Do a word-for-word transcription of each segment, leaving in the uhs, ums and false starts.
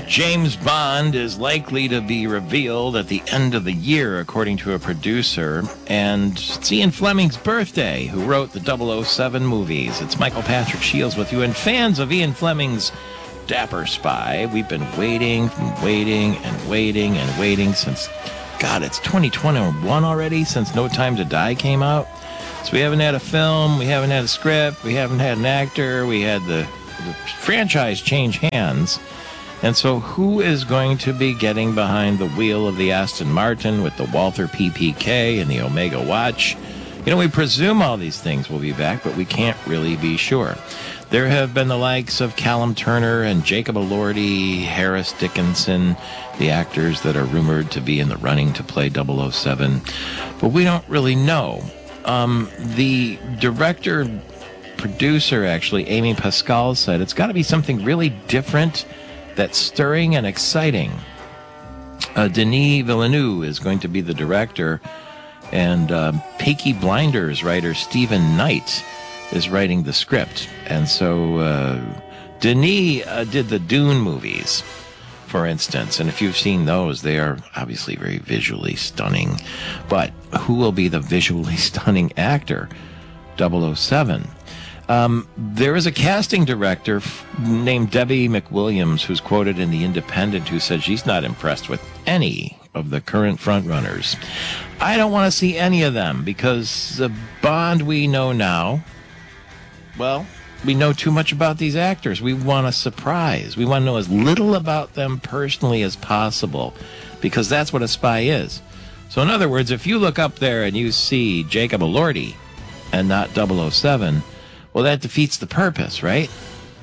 James Bond is likely to be revealed at the end of the year, according to a producer. And it's Ian Fleming's birthday, who wrote the double oh seven movies. It's Michael Patrick Shields with you. And fans of Ian Fleming's Dapper Spy, we've been waiting and waiting and waiting and waiting since, God, it's twenty twenty-one already, since No Time to Die came out. So we haven't had a film, we haven't had a script, we haven't had an actor, we had the, the franchise change hands. And so who is going to be getting behind the wheel of the Aston Martin with the Walther P P K and the Omega Watch? You know, we presume all these things will be back, but we can't really be sure. There have been the likes of Callum Turner and Jacob Elordi, Harris Dickinson, the actors that are rumored to be in the running to play double oh seven, but we don't really know. Um, the director, producer, actually, Amy Pascal, said it's got to be something really different that's stirring and exciting. Uh, Denis Villeneuve is going to be the director, and uh, Peaky Blinders writer Stephen Knight is writing the script. And so uh, Denis uh, did the Dune movies, for instance, and if you've seen those, they are obviously very visually stunning. But who will be the visually stunning actor? double oh seven. Um, there is a casting director f- named Debbie McWilliams who's quoted in The Independent who said she's not impressed with any of the current frontrunners. I don't want to see any of them because the Bond we know now, well, we know too much about these actors. We want a surprise. We want to know as little about them personally as possible because that's what a spy is. So in other words, if you look up there and you see Jacob Elordi and not double oh seven, well, that defeats the purpose, right?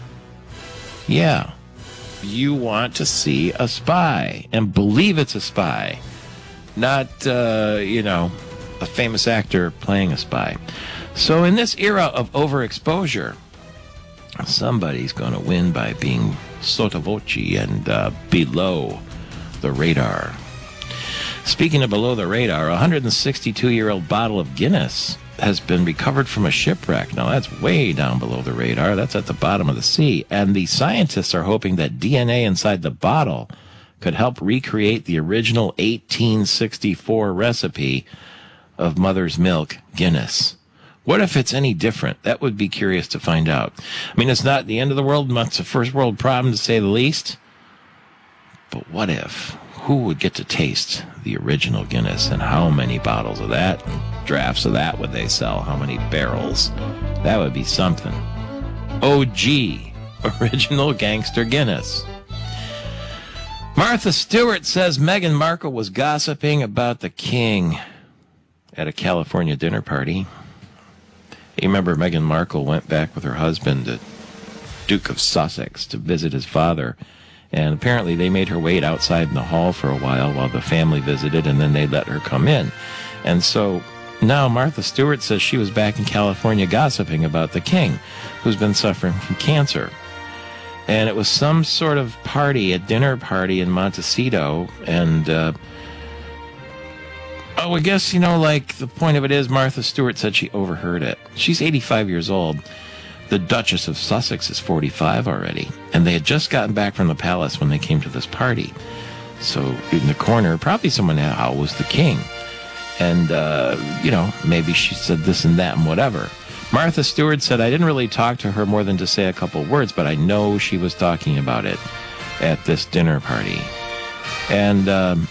Yeah. You want to see a spy and believe it's a spy, not, uh, you know, a famous actor playing a spy. So in this era of overexposure, somebody's going to win by being sotto voce and uh, below the radar. Speaking of below the radar, a one hundred sixty-two-year-old bottle of Guinness has been recovered from a shipwreck. Now, that's way down below the radar. That's at the bottom of the sea. And the scientists are hoping that D N A inside the bottle could help recreate the original eighteen sixty-four recipe of Mother's Milk Guinness. What if it's any different? That would be curious to find out. I mean, it's not the end of the world. It's a first world problem, to say the least. But what if? Who would get to taste the original Guinness, and how many bottles of that and drafts of that would they sell? How many barrels? That would be something. O G, Original Gangster Guinness. Martha Stewart says Meghan Markle was gossiping about the king at a California dinner party. You remember Meghan Markle went back with her husband, the Duke of Sussex, to visit his father. And apparently they made her wait outside in the hall for a while while the family visited, and then they let her come in. And so now Martha Stewart says she was back in California gossiping about the king, who's been suffering from cancer. And it was some sort of party, a dinner party in Montecito. And, uh, oh, I guess, you know, like the point of it is Martha Stewart said she overheard it. She's eighty-five years old. The Duchess of Sussex is forty-five already, and they had just gotten back from the palace when they came to this party. So in the corner, probably someone asked, how was the king? And, uh, you know, maybe she said this and that and whatever. Martha Stewart said, I didn't really talk to her more than to say a couple words, but I know she was talking about it at this dinner party. And um,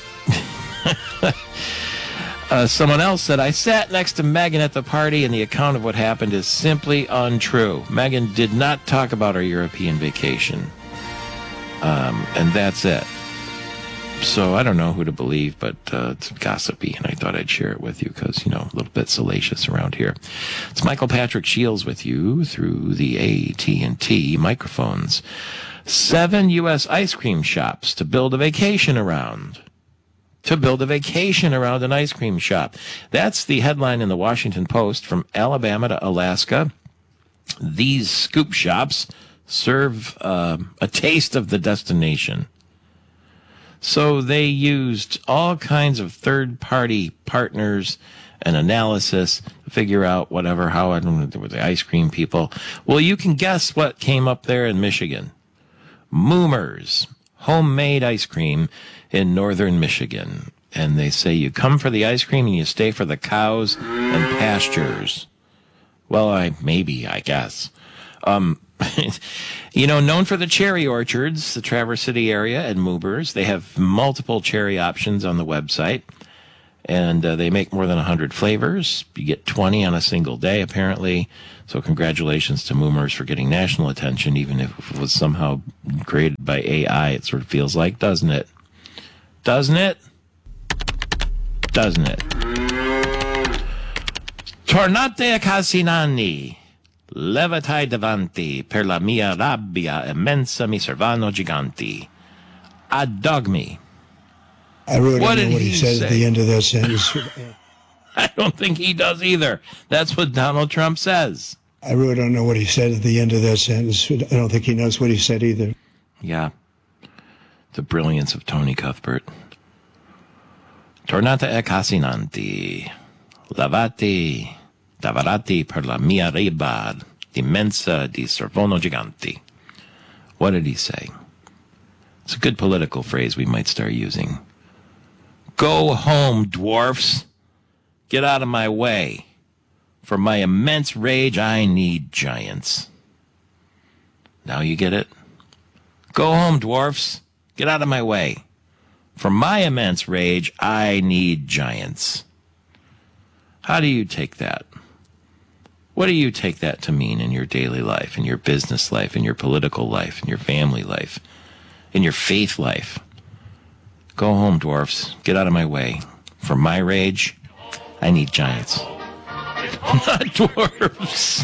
Uh, someone else said, I sat next to Meghan at the party, and the account of what happened is simply untrue. Meghan did not talk about her European vacation. Um, and that's it. So I don't know who to believe, but uh, it's gossipy, and I thought I'd share it with you because, you know, a little bit salacious around here. It's Michael Patrick Shields with you through the A T and T microphones. Seven U S ice cream shops to build a vacation around. To build a vacation around an ice cream shop. That's the headline in the Washington Post. From Alabama to Alaska, these scoop shops serve uh, a taste of the destination. So they used all kinds of third-party partners and analysis to figure out whatever, how, I don't know, there were the ice cream people. Well, you can guess what came up there in Michigan. Moomers, homemade ice cream in northern Michigan. And they say you come for the ice cream and you stay for the cows and pastures. Well, I maybe, I guess. Um, you know, known for the cherry orchards, the Traverse City area and Moobers. They have multiple cherry options on the website. And uh, they make more than one hundred flavors. You get twenty on a single day, apparently. So congratulations to Moomers for getting national attention, even if it was somehow created by A I, it sort of feels like, doesn't it? Doesn't it? Doesn't it? Tornate a Casinani, levatai davanti, per la mia rabbia immensa mi servano giganti. Addogmi. I really What don't know did what he, he said say? at the end of that sentence. I don't think he does either. That's what Donald Trump says. I really don't know what he said at the end of that sentence. I don't think he knows what he said either. Yeah. The brilliance of Tony Cuthbert. Tornate e casinanti, lavati, davarati per la mia riba, immensa di servono giganti. What did he say? It's a good political phrase we might start using. Go home, dwarfs. Get out of my way. For my immense rage, I need giants. Now you get it? Go home, dwarfs. Get out of my way. For my immense rage, I need giants. How do you take that? What do you take that to mean in your daily life, in your business life, in your political life, in your family life, in your faith life? Go home, dwarfs. Get out of my way. For my rage, I need giants. Not dwarfs.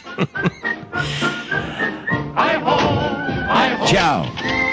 Ciao.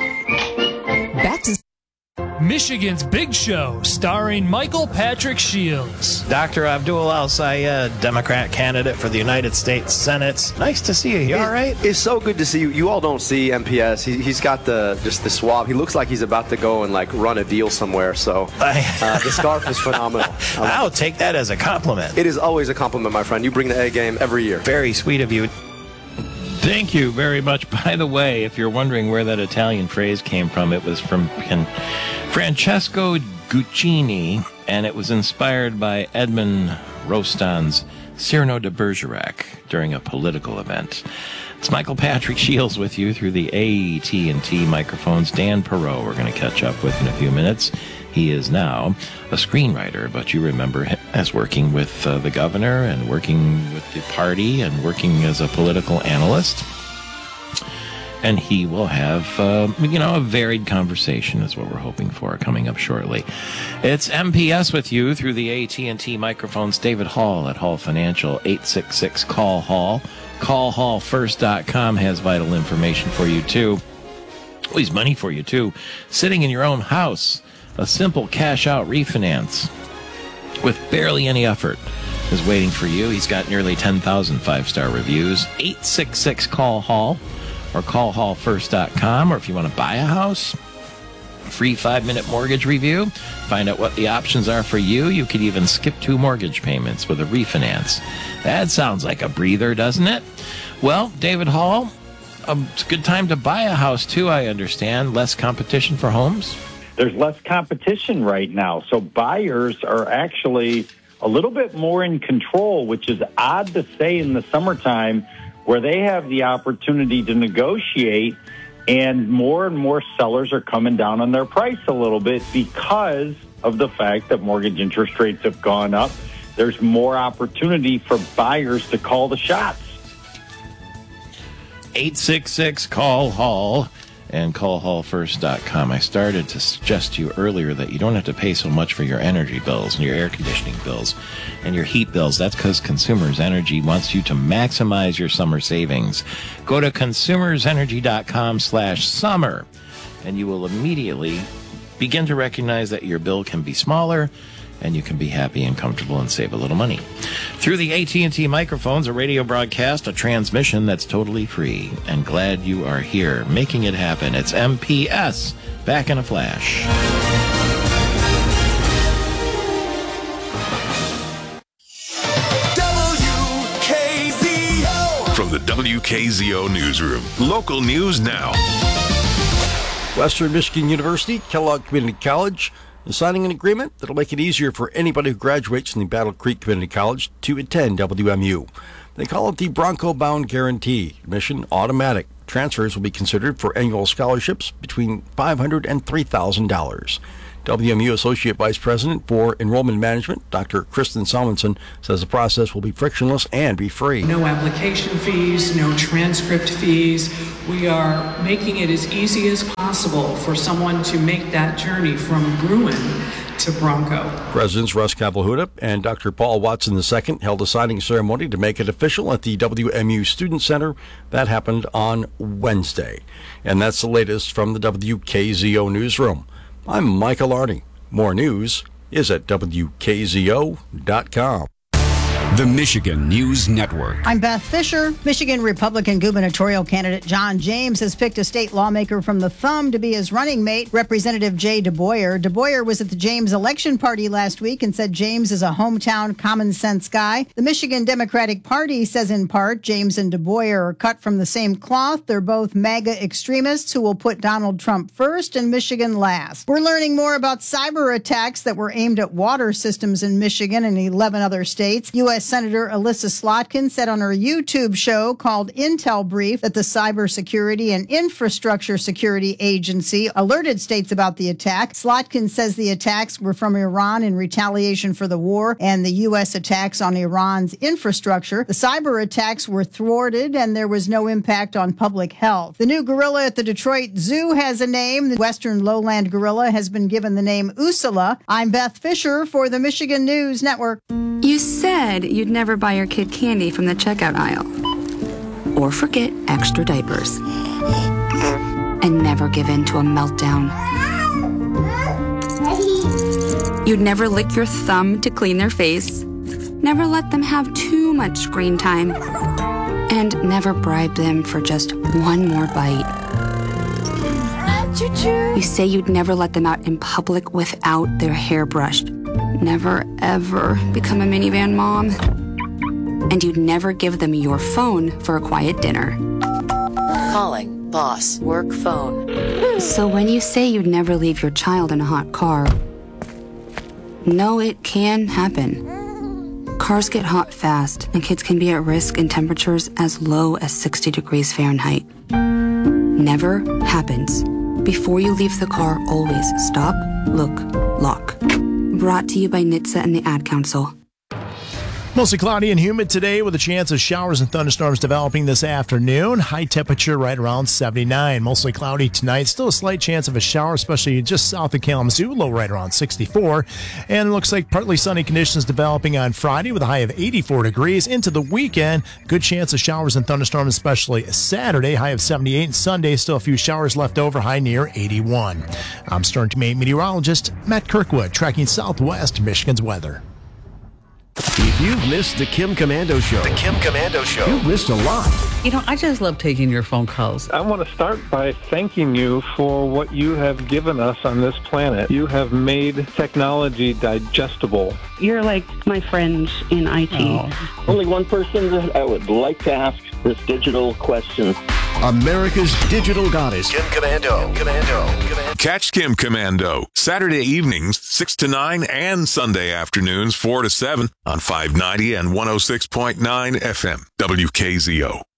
Back to Michigan's Big Show, starring Michael Patrick Shields. Doctor Abdul Al-Sayed, Democrat candidate for the United States Senate. Nice to see you. You all right? It's so good to see you. You all don't see M P S. He, he's got the just the swab. He looks like he's about to go and like run a deal somewhere. So uh, the scarf is phenomenal. Um, I'll take that as a compliment. it is always a compliment, my friend. You bring the A game every year. Very sweet of you. Thank you very much. By the way, if you're wondering where that Italian phrase came from, it was from Francesco Guccini, and it was inspired by Edmond Rostand's Cyrano de Bergerac during a political event. It's Michael Patrick Shields with you through the A T and T microphones. Dan Perot we're going to catch up with in a few minutes. He is now a screenwriter, but you remember him as working with uh, the governor and working with the party and working as a political analyst. And he will have, uh, you know, a varied conversation is what we're hoping for coming up shortly. It's M P S with you through the A T and T microphones. David Hall at Hall Financial, eight six six, call Hall. call hall first dot com has vital information for you, too. Always money for you, too. Sitting in your own house, a simple cash-out refinance with barely any effort is waiting for you. He's got nearly ten thousand five-star reviews. eight six six, call Hall or call hall first dot com. Or if you want to buy a house, free five-minute mortgage review. Find out what the options are for you. You could even skip two mortgage payments with a refinance. That sounds like a breather, doesn't it? Well, David Hall, um, it's a good time to buy a house, too, I understand. Less competition for homes? There's less competition right now. So buyers are actually a little bit more in control, which is odd to say in the summertime, where they have the opportunity to negotiate, and more and more sellers are coming down on their price a little bit because of the fact that mortgage interest rates have gone up. There's more opportunity for buyers to call the shots. eight six six, call Hall and call hall first dot com. I started to suggest to you earlier that you don't have to pay so much for your energy bills and your air conditioning bills and your heat bills. That's because Consumers Energy wants you to maximize your summer savings. Go to consumersenergy.com slash summer and you will immediately begin to recognize that your bill can be smaller and you can be happy and comfortable and save a little money. Through the A T and T microphones, a radio broadcast, a transmission that's totally free. And glad you are here, making it happen. It's M P S, back in a flash. W K Z O. From the W K Z O newsroom, local news now. Western Michigan University, Kellogg Community College is signing an agreement that will make it easier for anybody who graduates from the Battle Creek Community College to attend W M U. They call it the Bronco Bound Guarantee. Admission automatic. Transfers will be considered for annual scholarships between five hundred dollars and three thousand dollars. W M U Associate Vice President for Enrollment Management, Doctor Kristen Salmonson, says the process will be frictionless and be free. No application fees, no transcript fees. We are making it as easy as possible for someone to make that journey from Bruin to Bronco. Presidents Russ Cavalhuta and Doctor Paul Watson the Second held a signing ceremony to make it official at the W M U Student Center. That happened on Wednesday. And that's the latest from the W K Z O newsroom. I'm Michael Arney. More news is at W K Z O dot com. The Michigan News Network. I'm Beth Fisher. Michigan Republican gubernatorial candidate John James has picked a state lawmaker from the Thumb to be his running mate, Representative Jay DeBoyer. DeBoyer was at the James election party last week and said James is a hometown common sense guy. The Michigan Democratic Party says in part James and DeBoyer are cut from the same cloth. They're both MAGA extremists who will put Donald Trump first and Michigan last. We're learning more about cyber attacks that were aimed at water systems in Michigan and eleven other states. U S Senator Alyssa Slotkin said on her YouTube show called Intel Brief that the Cybersecurity and Infrastructure Security Agency alerted states about the attack. Slotkin says the attacks were from Iran in retaliation for the war and the U S attacks on Iran's infrastructure. The cyber attacks were thwarted and there was no impact on public health. The new gorilla at the Detroit Zoo has a name. The Western Lowland gorilla has been given the name Usala. I'm Beth Fisher for the Michigan News Network. You said you'd never buy your kid candy from the checkout aisle. Or forget extra diapers. And never give in to a meltdown. You'd never lick your thumb to clean their face. Never let them have too much screen time. And never bribe them for just one more bite. You say you'd never let them out in public without their hair brushed. Never, ever become a minivan mom. And you'd never give them your phone for a quiet dinner. Calling boss work phone. So when you say you'd never leave your child in a hot car, no, it can happen. Cars get hot fast, and kids can be at risk in temperatures as low as sixty degrees Fahrenheit. Never happens. Before you leave the car, always stop, look, lock. Brought to you by N H T S A and the Ad Council. Mostly cloudy and humid today with a chance of showers and thunderstorms developing this afternoon. High temperature right around seventy-nine. Mostly cloudy tonight. Still a slight chance of a shower, especially just south of Kalamazoo. Low right around sixty-four. And it looks like partly sunny conditions developing on Friday with a high of eighty-four degrees. Into the weekend, good chance of showers and thunderstorms, especially Saturday. High of seventy-eight. And Sunday, still a few showers left over. High near eighty-one. I'm Stern Maine meteorologist Matt Kirkwood, tracking Southwest Michigan's weather. If you've missed the Kim Komando Show, the Kim Komando Show, you've missed a lot. You know, I just love taking your phone calls. I want to start by thanking you for what you have given us on this planet. You have made technology digestible. You're like my friend in I T. Oh. Only one person that I would like to ask this digital question. America's digital goddess, Kim Komando. Kim Komando. Komando. Catch Kim Komando Saturday evenings, six to nine, and Sunday afternoons, four to seven on five ninety and one oh six point nine F M, W K Z O.